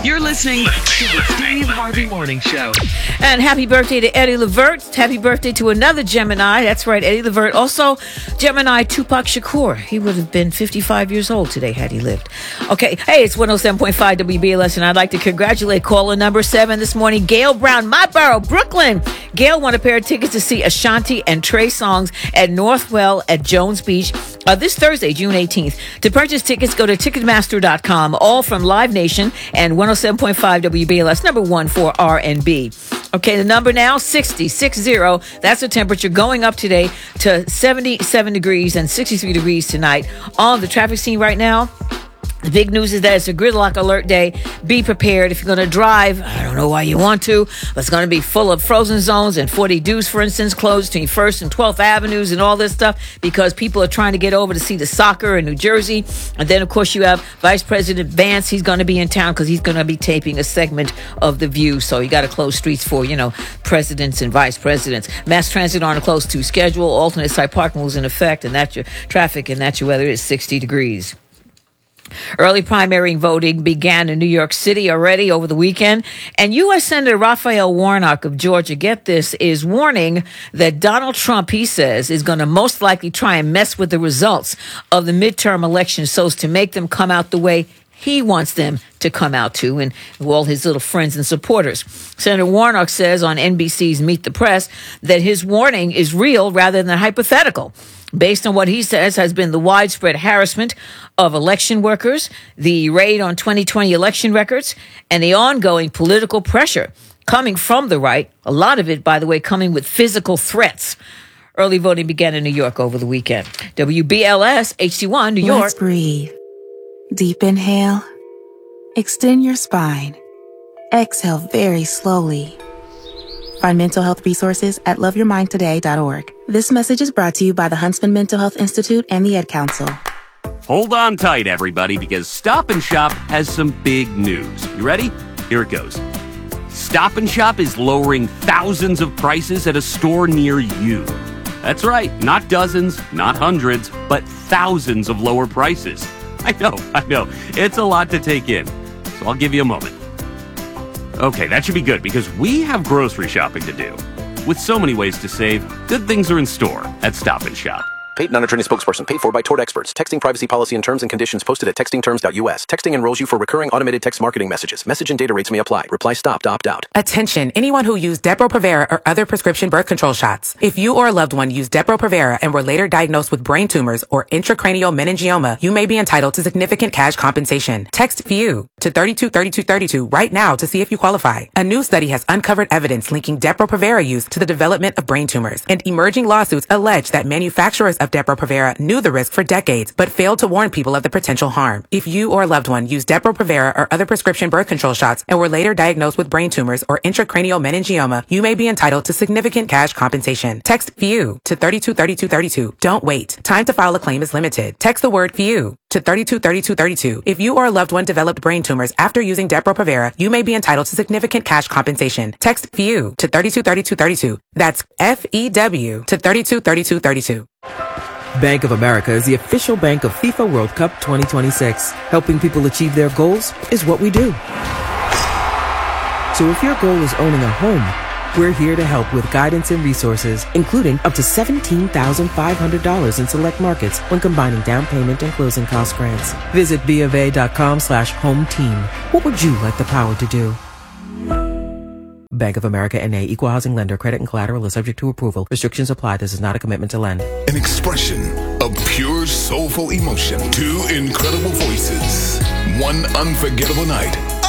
You're listening to the Steve Harvey Morning Show. And happy birthday to Eddie Levert. Happy birthday to another Gemini. That's right, Eddie Levert. Also, Gemini Tupac Shakur. He would have been 55 years old today had he lived. Okay, hey, it's 107.5 WBLS, and I'd like to congratulate caller number 7 this morning, Gail Brown, my borough, Brooklyn. Gail won a pair of tickets to see Ashanti and Trey Songz at Northwell at Jones Beach this Thursday, June 18th. To purchase tickets, go to Ticketmaster.com, all from Live Nation and 107.5 WBLS, number 1 for R&B. Okay, the number now, 60. That's the temperature going up today to 77 degrees and 63 degrees tonight. On the traffic scene right now, the big news is that it's a gridlock alert day. Be prepared if you're going to drive. I don't know why you want to, but it's going to be full of frozen zones and 40 Deuce, for instance, closed between 1st and 12th Avenues and all this stuff because people are trying to get over to see the soccer in New Jersey. And then, of course, you have Vice President Vance. He's going to be in town because he's going to be taping a segment of The View. So you got to close streets for, presidents and vice presidents. Mass transit on a close to schedule. Alternate site parking rules in effect. And that's your traffic and that's your weather. It's 60 degrees. Early primary voting began in New York City already over the weekend. And U.S. Senator Raphael Warnock of Georgia, get this, is warning that Donald Trump, he says, is going to most likely try and mess with the results of the midterm elections so as to make them come out the way he wants them to come out to, and all his little friends and supporters. Senator Warnock says on NBC's Meet the Press that his warning is real rather than hypothetical, based on what he says has been the widespread harassment of election workers, the raid on 2020 election records, and the ongoing political pressure coming from the right, a lot of it, by the way, coming with physical threats. Early voting began in New York over the weekend. WBLS, HD1, New York. Let's breathe. Deep inhale. Extend your spine. Exhale very slowly. Find mental health resources at loveyourmindtoday.org. This message is brought to you by the Huntsman Mental Health Institute and the Ed Council. Hold on tight, everybody, because Stop & Shop has some big news. You ready? Here it goes. Stop & Shop is lowering thousands of prices at a store near you. That's right, not dozens, not hundreds, but thousands of lower prices. I know. It's a lot to take in, so I'll give you a moment. Okay, that should be good because we have grocery shopping to do. With so many ways to save, good things are in store at Stop & Shop. Paid non-attorney spokesperson. Paid for by Tort Experts. Texting privacy policy and terms and conditions posted at textingterms.us. Texting enrolls you for recurring automated text marketing messages. Message and data rates may apply. Reply stop to opt out. Attention, anyone who used Depo-Provera or other prescription birth control shots. If you or a loved one used Depo-Provera and were later diagnosed with brain tumors or intracranial meningioma, you may be entitled to significant cash compensation. Text FEW to 323232 right now to see if you qualify. A new study has uncovered evidence linking Depo-Provera use to the development of brain tumors, and emerging lawsuits allege that manufacturers of Depo-Provera knew the risk for decades, but failed to warn people of the potential harm. If you or a loved one used Depo-Provera or other prescription birth control shots and were later diagnosed with brain tumors or intracranial meningioma, you may be entitled to significant cash compensation. Text FEW to 323232. Don't wait. Time to file a claim is limited. Text the word FEW to 323232. If you or a loved one developed brain tumors after using Depo-Provera, you may be entitled to significant cash compensation. Text FEW to 323232. That's FEW to 323232. Bank of America is the official bank of FIFA World Cup 2026. Helping people achieve their goals is what we do. So if your goal is owning a home, we're here to help with guidance and resources, including up to $17,500 in select markets when combining down payment and closing cost grants. Visit BofA.com/home team. What would you like the power to do? Bank of America N.A. Equal Housing Lender. Credit and collateral is subject to approval. Restrictions apply. This is not a commitment to lend. An expression of pure soulful emotion. Two incredible voices. One unforgettable night.